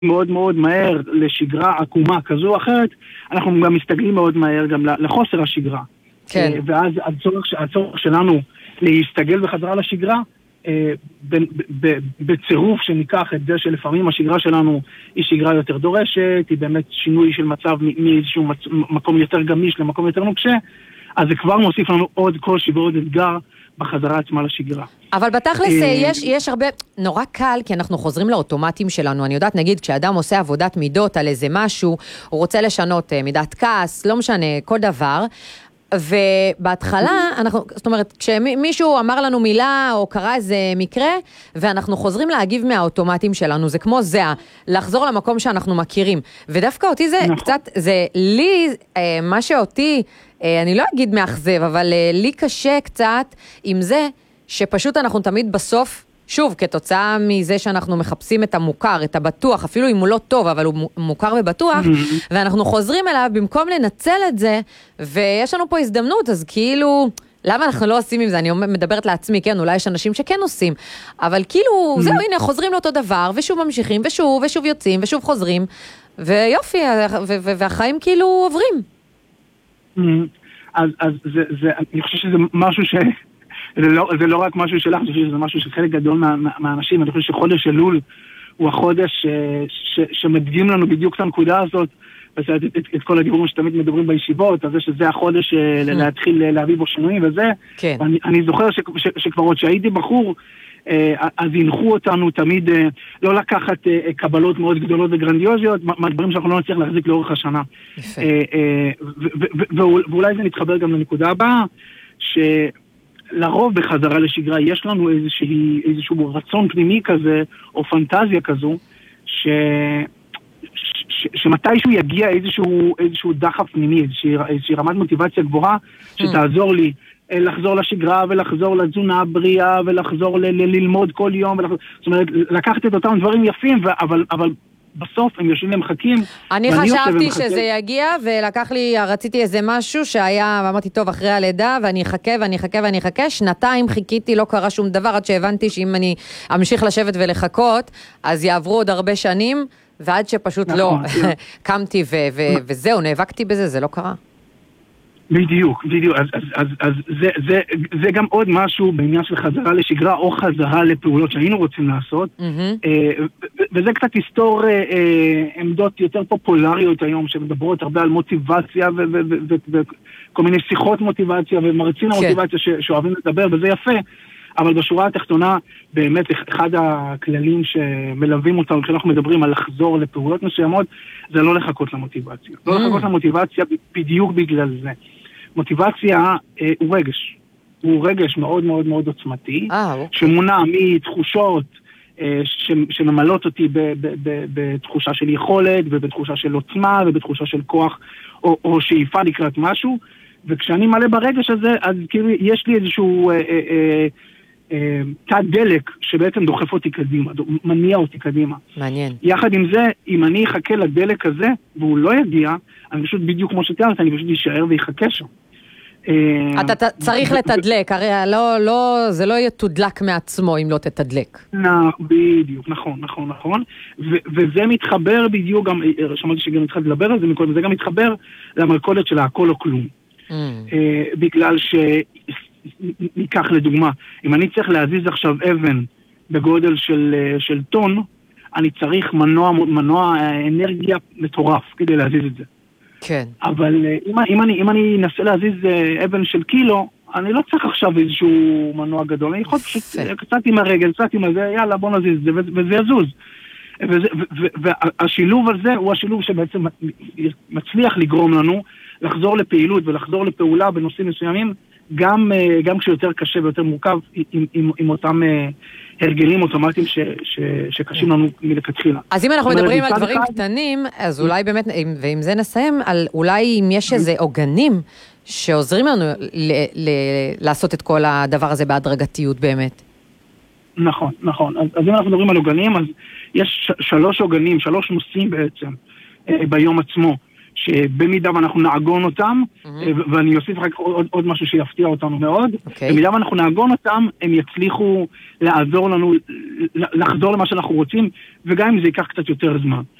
מאוד מאוד מהר לשגרה עקומה כזו או אחרת, אנחנו גם מסתגלים מאוד מהר גם לחוסר השגרה. כן. ואז הצורך שלנו להסתגל בחזרה לשגרה, בצירוף שניקח את זה שלפעמים השגרה שלנו היא שגרה יותר דורשת, היא באמת שינוי של מצב מאיזשהו מקום יותר גמיש למקום יותר נוקשה, אז זה כבר מוסיף לנו עוד קושי ועוד אתגר בחזרה עצמה לשגרה. אבל בתכלס יש הרבה, נורא קל, כי אנחנו חוזרים לאוטומטים שלנו. אני יודעת, נגיד, כשאדם עושה עבודת מידות על איזה משהו, הוא רוצה לשנות מידת כעס, לא משנה, כל דבר, ובהתחלה, זאת אומרת, כשמישהו אמר לנו מילה או קרא איזה מקרה, ואנחנו חוזרים להגיב מהאוטומטים שלנו, זה כמו זה, לחזור למקום שאנחנו מכירים. ודווקא אותי זה קצת, זה לי, מה שאותי, אני לא אגיד מאכזב, אבל לי קשה קצת עם זה, שפשוט אנחנו תמיד בסוף, שוב, כתוצאה מזה שאנחנו מחפשים את המוכר, את הבטוח, אפילו אם הוא לא טוב, אבל הוא מוכר ובטוח, ואנחנו חוזרים אליו במקום לנצל את זה, ויש לנו פה הזדמנות, אז כאילו, למה אנחנו לא עושים עם זה? אני מדברת לעצמי, כן, אולי יש אנשים שכן עושים, אבל כאילו, זהו, הנה, חוזרים לאותו דבר, ושוב ממשיכים, ושוב יוצאים, ושוב חוזרים, ויופי, והחיים כאילו עוברים. אז אני חושב שזה משהו זה לא רק משהו שלך, אני חושב שזה משהו שחלק גדול מהאנשים, אני חושב שחודש אלול הוא החודש שמדגים לנו בדיוק את הנקודה הזאת, את כל הדיבורים שתמיד מדברים בישיבות, אז שזה החודש להתחיל להביא בו שינויים וזה, אני זוכר שכבר עוד שהייתי בחור, אז הנחו אותנו תמיד לא לקחת קבלות מאוד גדולות וגרנדיוזיות, מהדברים שאנחנו לא נצליח להחזיק לאורך השנה. ואולי זה נתחבר גם לנקודה הבאה, לרוב בחזרה לשגרה יש לנו איזשהו רצון פנימי כזה, או פנטזיה כזו, שמתישהו יגיע איזשהו דחף פנימי, איזושהי רמת מוטיבציה גבוהה, שתעזור לי לחזור לשגרה, ולחזור לתזונה הבריאה, ולחזור ללמוד כל יום, זאת אומרת, לקחת את אותם דברים יפים, אבל בסוף הם יושבים ומחכים. אני חשבתי שזה יגיע, ולקח לי, רציתי איזה משהו שהיה, ואמרתי, טוב, אחרי הלידה, ואני אחכה, שנתיים חיכיתי, לא קרה שום דבר, עד שהבנתי שאם אני אמשיך לשבת ולחכות, אז יעברו עוד הרבה שנים, ועד שפשוט לא קמתי, וזהו, נאבקתי בזה, זה לא קרה. בדיוק. אז זה גם עוד משהו בעניין של חזרה לשגרה או חזרה לפעולות שהיינו רוצים לעשות, וזה קצת היסטור עמדות יותר פופולריות היום, שמדברות הרבה על מוטיבציה וכל מיני שיחות מוטיבציה ומרצים המוטיבציה שאוהבים לדבר, וזה יפה, אבל בשורה התחתונה באמת אחד הכללים שמלווים אותנו כשאנחנו מדברים על לחזור לפעולות מסוימות, זה לא לחכות למוטיבציה. לא לחכות למוטיבציה בדיוק בגלל זה. מוטיבציה הוא רגש מאוד מאוד מאוד עוצמתי, שמונע מתחושות שממלאות אותי בתחושה של יכולת, ובתחושה של עוצמה, ובתחושה של כוח, או שאיפה לקראת משהו, וכשאני מלא ברגש הזה, אז כאילו יש לי איזשהו תת דלק שבעצם דוחף אותי קדימה, מניע אותי קדימה. מעניין. יחד עם זה, אם אני אחכה לדלק הזה, והוא לא יגיע, אני פשוט בדיוק כמו שתיארת, אני פשוט יישאר ויחכה שם. אתה צריך לתדלק, הרי זה לא יתודלק מעצמו אם לא תתדלק. בדיוק, נכון. וזה מתחבר בדיוק, שמעתי שגם התחלתי לדבר על זה מקודם, וזה גם מתחבר למלכודת של הכל או כלום. בגלל ניקח לדוגמה, אם אני צריך להזיז עכשיו אבן בגודל של טון, אני צריך מנוע אנרגיה מטורף כדי להזיז את זה. כן. אבל אם אני אנסה להזיז אבן של קילו, אני לא צריך עכשיו איזשהו מנוע גדול, אני יכול פשוט קצת עם הרגל, קצת עם הזה, יאללה בוא נזיז את זה, וזה יזוז. והשילוב הזה הוא השילוב שבעצם מצליח לגרום לנו לחזור לפעילות ולחזור לפעולה בנושאים מסוימים, גם כשיותר קשה ויותר מורכב עם אותם הרגלים אוטומטיים שקשים לנו מלכתחילה. אז אם אנחנו מדברים על דברים קטנים, אז אולי באמת, ועם זה נסיים, על אולי אם יש איזה עוגנים שעוזרים לנו לעשות את כל הדבר הזה בהדרגתיות באמת. נכון. אז אם אנחנו מדברים על עוגנים, אז יש 3 עוגנים, 3 נושאים בעצם ביום עצמו, שבמידה ואנחנו נעגון אותם, ואני אוסיף רק עוד משהו שיפתיע אותנו מאוד, במידה ואנחנו נעגון אותם, הם יצליחו לעזור לנו לחזור למה שאנחנו רוצים, וגם אם זה ייקח קצת יותר זמן.